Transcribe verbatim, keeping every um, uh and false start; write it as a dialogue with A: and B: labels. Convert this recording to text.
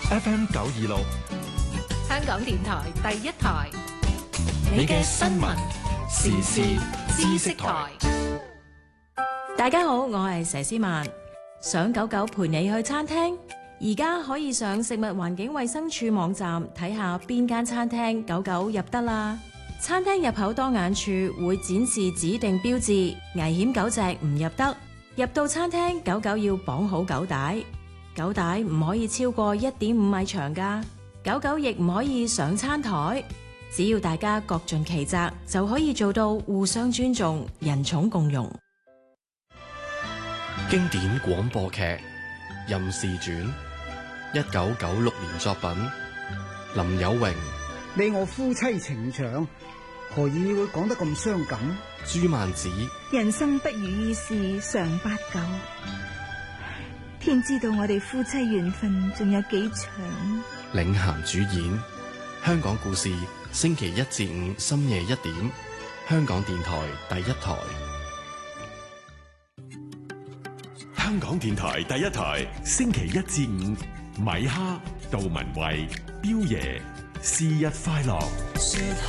A: F M 九二六，
B: 香港電台第一台，
A: 你嘅新聞時事知識台。
C: 大家好，我係佘詩曼。想狗狗陪你去餐廳，而家可以上食物環境衛生署網站睇下邊間餐廳狗狗入得啦。餐廳入口當眼處會展示指定標誌，危險狗隻唔入得。入到餐廳，狗狗要綁好狗帶，狗帶唔可以超過一點五米長㗎。狗狗亦唔可以上餐台。只要大家各盡其責，就可以做到互相尊重、人寵共融。
D: 經典廣播劇《任氏傳》，一九九六年作品，林有榮。
E: 你我夫妻情長，何以會講得咁傷感？
D: 朱曼子。
F: 人生不如意事常八九，天知道我哋夫妻緣分仲有幾長。
D: 領銜主演，香港故事，星期一至五深夜一點，香港電台第一台。
G: 香港電台第一台，星期一至五，米哈、杜文慧、彪爺，是日快樂。